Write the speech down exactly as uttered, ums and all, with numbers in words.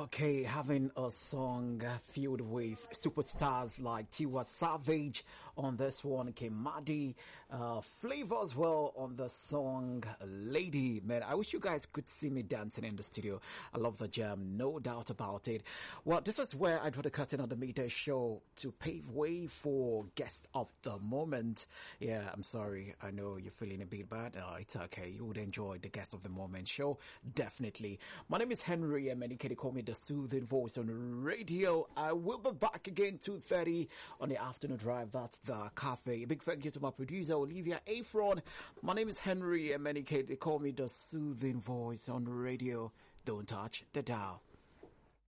Okay, having a song filled with superstars like Tiwa Savage on this one, Kimadi, uh, Flavor as well on the song Lady. Man, I wish you guys could see me dancing in the studio. I love the jam, no doubt about it. Well, this is where I draw the curtain on the Midday Show to pave way for guest of the moment. Yeah, I'm sorry. I know you're feeling a bit bad. Uh, it's okay. You would enjoy the guest of the moment show. Definitely. My name is Henry and many can call me the soothing voice on radio. I will be back again two thirty on the afternoon drive. That's the cafe. A big thank you to my producer Olivia Afron. My name is Henry and many can call me the soothing voice on radio. Don't touch the dial.